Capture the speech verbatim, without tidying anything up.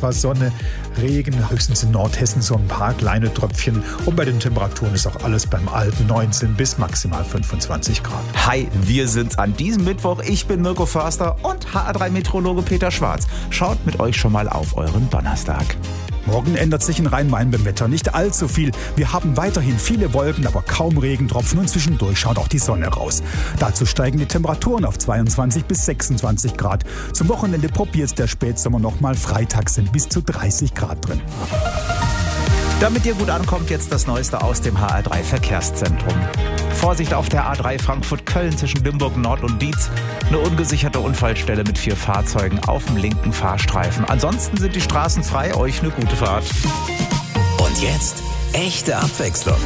etwas Sonne, Regen, höchstens in Nordhessen so ein paar kleine Tröpfchen. Und bei den Temperaturen ist auch alles beim Alten neunzehn bis maximal fünfundzwanzig Grad. Hi, wir sind's an diesem Mittwoch. Ich bin Mirko Förster und H A drei Meteorologe Peter Schwarz. Schaut mit euch schon mal auf euren Donnerstag. Morgen ändert sich in Rhein-Main beim Wetter nicht allzu viel. Wir haben weiterhin viele Wolken, aber kaum Regentropfen und zwischendurch schaut auch die Sonne raus. Dazu steigen die Temperaturen auf zweiundzwanzig bis sechsundzwanzig Grad. Zum Wochenende probiert der Spätsommer nochmal. Freitag sind bis zu dreißig Grad drin. Damit ihr gut ankommt, jetzt das Neueste aus dem H A drei Verkehrszentrum. Vorsicht auf der A drei Frankfurt-Köln zwischen Limburg Nord und Dietz. Eine ungesicherte Unfallstelle mit vier Fahrzeugen auf dem linken Fahrstreifen. Ansonsten sind die Straßen frei. Euch eine gute Fahrt. Und jetzt echte Abwechslung.